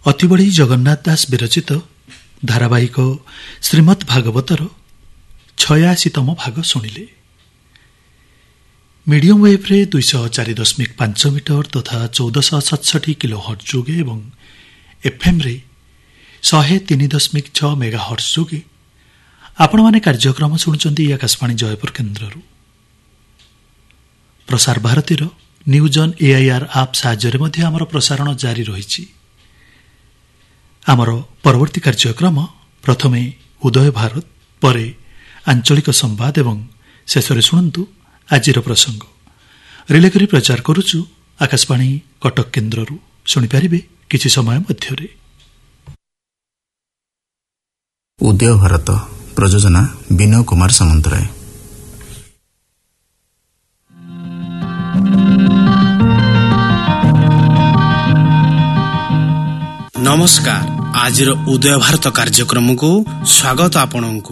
ଅତିବଡ଼ି ଜଗନ୍ନାଥ ଦାସ ବିରଚିତ ଧାରାବାହିକ ଶ୍ରୀମଦ୍ ଭାଗବତର 86ତମ ଭାଗ ଶୁଣିଲେ। ମିଡିୟମ ୱେଭ୍ରେ 204.5 ମିଟର ତଥା 1467 କିଲୋ ହର୍ଟ୍ଜ ଯୋଗେ ଏବଂ ଏଫ୍ଏମ୍ରେ 103.6 ମେଗା ହର୍ଟ୍ଜ ଯୋଗେ ଆପଣମାନେ କାର୍ଯ୍ୟକ୍ରମ ଶୁଣୁଛନ୍ତି ଆକାଶବାଣୀ ଜୟପୁର କେନ୍ଦ୍ରରୁ। ପ୍ରସାର ଭାରତୀର ନ୍ୟୁଜ୍ ଅନ୍ ଏଆଇଆର୍ ଆପ୍ ସାହାଯ୍ୟରେ ମଧ୍ୟ ଆମର ପ୍ରସାରଣ ଜାରି ରହିଛି। ଆମର ପରବର୍ତ୍ତୀ କାର୍ଯ୍ୟକ୍ରମ ପ୍ରଥମେ ଉଦୟ ଭାରତ, ପରେ ଆଞ୍ଚଳିକ ସମ୍ବାଦ ଏବଂ ଶେଷରେ ଶୁଣନ୍ତୁ ଆଜିର ପ୍ରସଙ୍ଗ। ରିଲେ କରି ପ୍ରଚାର କରୁଛୁ ଆକାଶବାଣୀ କଟକ କେନ୍ଦ୍ରରୁ। ଶୁଣିପାରିବେ କିଛି ସମୟ ମଧ୍ୟରେ। ଉଦୟ ଭାରତ ପ୍ରଯୋଜନା ବିନୟ କୁମାର ସାମନ୍ତରାୟ। ନମସ୍କାର। ଆଜିର ଉଦୟ ଭାରତ କାର୍ଯ୍ୟକ୍ରମକୁ ସ୍ୱାଗତ ଆପଣଙ୍କୁ।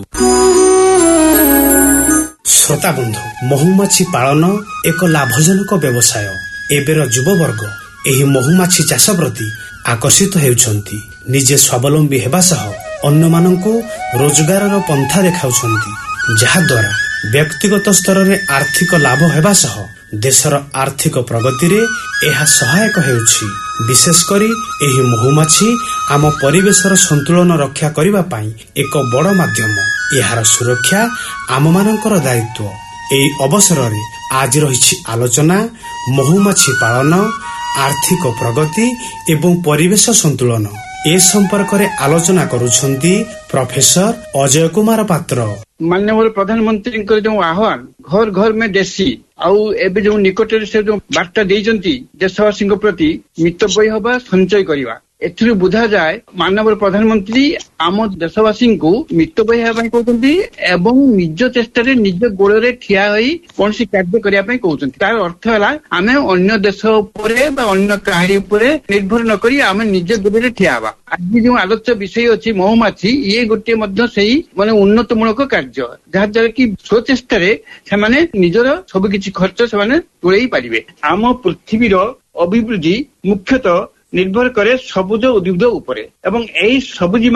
ଶ୍ରୋତା ବନ୍ଧୁ, ମହୁମାଛି ପାଳନ ଏକ ଲାଭଜନକ ବ୍ୟବସାୟ। ଏବେର ଯୁବବର୍ଗ ଏହି ମହୁମାଛି ଚାଷ ପ୍ରତି ଆକର୍ଷିତ ହେଉଛନ୍ତି। ନିଜେ ସ୍ୱାବଲମ୍ବୀ ହେବା ସହ ଅନ୍ୟମାନଙ୍କୁ ରୋଜଗାରର ପନ୍ଥା ଦେଖାଉଛନ୍ତି, ଯାହାଦ୍ୱାରା ବ୍ୟକ୍ତିଗତ ସ୍ତରରେ ଆର୍ଥିକ ଲାଭ ହେବା ସହ ଦେଶର ଆର୍ଥିକ ପ୍ରଗତିରେ ଏହା ସହାୟକ ହେଉଛି। ବିଶେଷ କରି ଏହି ମହୁମାଛି ଆମ ପରିବେଶର ସନ୍ତୁଳନ ରକ୍ଷା କରିବା ପାଇଁ ଏକ ବଡ଼ ମାଧ୍ୟମ। ଏହାର ସୁରକ୍ଷା ଆମମାନଙ୍କର ଦାୟିତ୍ୱ। ଏହି ଅବସରରେ ଆଜି ରହିଛି ଆଲୋଚନା ମହୁମାଛି ପାଳନ, ଆର୍ଥିକ ପ୍ରଗତି ଏବଂ ପରିବେଶ ସନ୍ତୁଳନ। ଏ ସମ୍ପର୍କରେ ଆଲୋଚନା କରୁଛନ୍ତି ପ୍ରଫେସର ଅଜୟ କୁମାର ପାତ୍ର। ମାନ୍ୟବର ପ୍ରଧାନମନ୍ତ୍ରୀଙ୍କର ଯୋଉ ଆହ୍ୱାନ ଘର ଘର ମେ ଦେଶୀ, ଆଉ ଏବେ ଯୋଉ ନିକଟରେ ସେ ଯୋଉ ବାର୍ତ୍ତା ଦେଇଛନ୍ତି ଦେଶବାସୀଙ୍କ ପ୍ରତି ମିତବ୍ୟୟୀ ହେବା, ସଞ୍ଚୟ କରିବା, ଏଥିରୁ ବୁଝାଯାଏ ମାନ୍ୟବର ପ୍ରଧାନମନ୍ତ୍ରୀ ଆମ ଦେଶବାସୀଙ୍କୁ ମିତବ୍ୟୟୀ ହେବା ପାଇଁ କହୁଛନ୍ତି ଏବଂ ନିଜ ଚେଷ୍ଟାରେ ନିଜ ଗୋଡ଼ରେ ଠିଆ ହୋଇ କୌଣସି କାର୍ଯ୍ୟ କରିବା ପାଇଁ କହୁଛନ୍ତି। ତାର ଅର୍ଥ ହେଲା ଆମେ ଅନ୍ୟ ଦେଶ ଉପରେ ବା ଅନ୍ୟ କାହାଣୀ ଉପରେ ନିର୍ଭର ନ କରି ଆମେ ନିଜ ଗୋଡ଼ରେ ଠିଆ ହେବା। ଆଜି ଯୋଉ ଆଲୋଚ୍ୟ ବିଷୟ ଅଛି ମହୁମାଛି, ଇଏ ଗୋଟିଏ ମଧ୍ୟ ସେଇ ଉନ୍ନତମୂଳକ କାର୍ଯ୍ୟ, ଯାହାଦ୍ୱାରା କି ସ୍ୱଚେଷ୍ଟାରେ ସେମାନେ ନିଜର ସବୁ କିଛି ଖର୍ଚ୍ଚ ସେମାନେ ତୁଳେଇ ପାରିବେ। ଆମ ପୃଥିବୀର ଅଭିବୃଦ୍ଧି ମୁଖ୍ୟତଃ ନିର୍ଭର କରେ ସବୁଜ ଉଦ୍ଭିଦ ଉପରେ ଏବଂ ଏହି ସବୁଜ